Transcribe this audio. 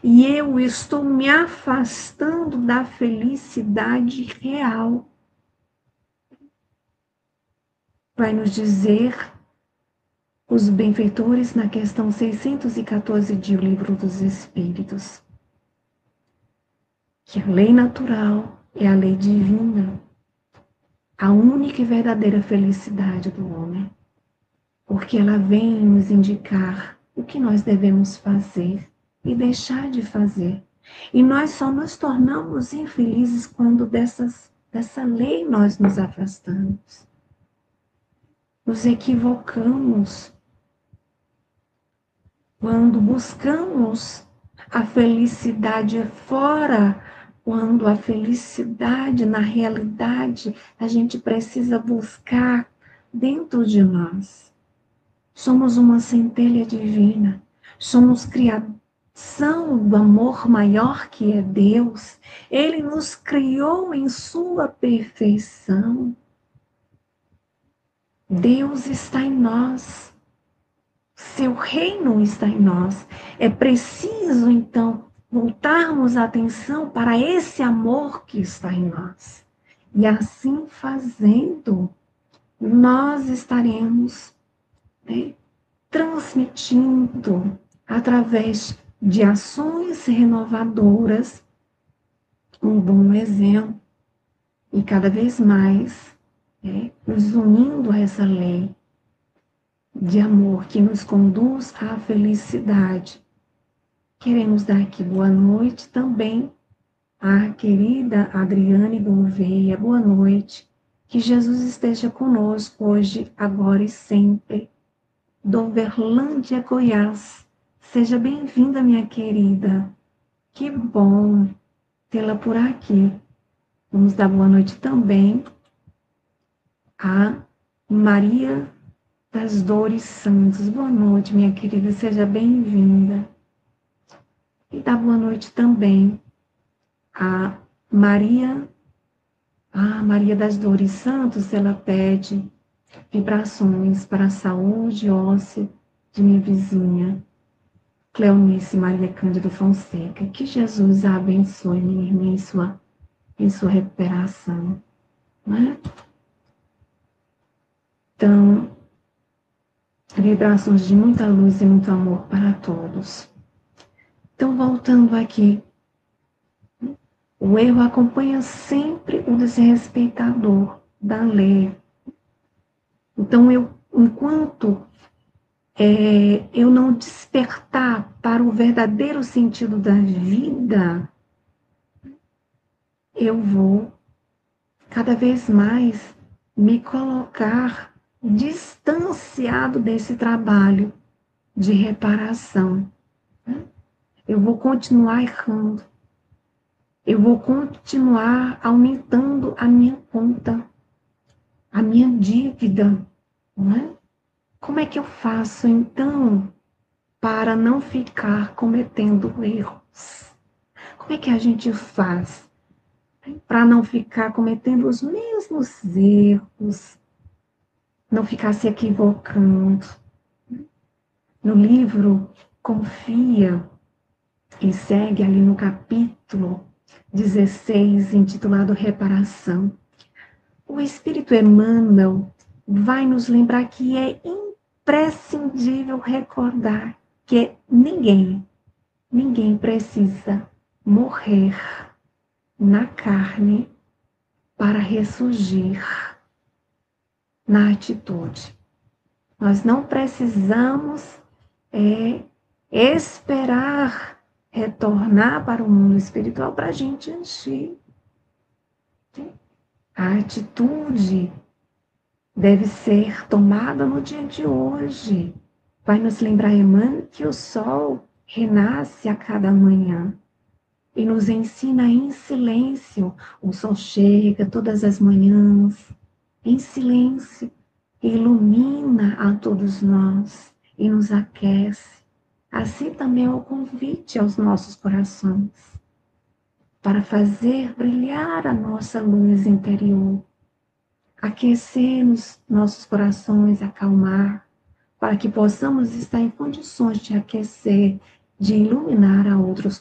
e eu estou me afastando da felicidade real. Vai nos dizer os benfeitores na questão 614 de O Livro dos Espíritos, que a lei natural é a lei divina, a única e verdadeira felicidade do homem, porque ela vem nos indicar o que nós devemos fazer e deixar de fazer. E nós só nos tornamos infelizes quando dessa lei nós nos afastamos. Nos equivocamos quando buscamos a felicidade fora, quando a felicidade, na realidade, a gente precisa buscar dentro de nós. Somos uma centelha divina, somos criação do amor maior que é Deus. Ele nos criou em sua perfeição. Deus está em nós. Seu reino está em nós. É preciso, então, voltarmos a atenção para esse amor que está em nós. E assim fazendo, nós estaremos, né, transmitindo através de ações renovadoras um bom exemplo e cada vez mais, né, nos unindo a essa lei de amor que nos conduz à felicidade. Queremos dar aqui boa noite também à querida Adriane Gouveia. Boa noite. Que Jesus esteja conosco hoje, agora e sempre. De Uberlândia, Goiás. Seja bem-vinda, minha querida. Que bom tê-la por aqui. Vamos dar boa noite também a Maria das Dores Santos. Boa noite, minha querida, seja bem-vinda. E dá boa noite também a Maria das Dores Santos. Ela pede vibrações para a saúde óssea de minha vizinha, Cleonice Maria Cândida Fonseca. Que Jesus a abençoe, minha irmã, em sua recuperação. Né? Então, vibrações de muita luz e muito amor para todos. Então, voltando aqui, o erro acompanha sempre o desrespeitador da lei. Então, enquanto eu não despertar para o verdadeiro sentido da vida, eu vou cada vez mais me colocar distanciado desse trabalho de reparação. Eu vou continuar errando. Eu vou continuar aumentando a minha conta, a minha dívida, não é? Como é que eu faço, então, para não ficar cometendo erros? Como é que a gente faz para não ficar cometendo os mesmos erros, não ficar se equivocando? No livro Confia, e segue ali no capítulo 16, intitulado Reparação, o Espírito Emmanuel vai nos lembrar que é imprescindível recordar que ninguém precisa morrer na carne para ressurgir na atitude. Nós não precisamos esperar retornar para o mundo espiritual para a gente agir. A atitude deve ser tomada no dia de hoje. Vai nos lembrar, Emmanuel, que o sol renasce a cada manhã e nos ensina em silêncio. O sol chega todas as manhãs, em silêncio, ilumina a todos nós e nos aquece. Assim também é o convite aos nossos corações, para fazer brilhar a nossa luz interior, aquecer os nossos corações, acalmar, para que possamos estar em condições de aquecer, de iluminar a outros